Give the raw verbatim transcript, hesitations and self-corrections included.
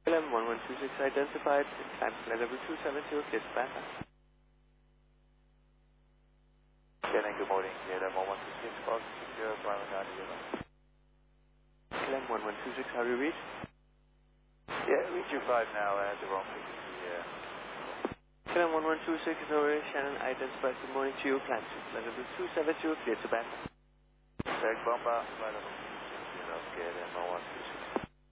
L M one one two six identified, climb flight level two seven zero, clear to Bangkok. Scanning, good morning, L M one one two six, Fox zero, Bravo nine zero. L M one one two six, how do you reach? Yeah, reach you five now, uh, the wrong frequency, yeah. L M one one two six, Norway, Shannon identified, good morning to you, climb flight level two seven zero, clear to Bangkok. Back Bomba, flight level two seven zero, K L M one one two six.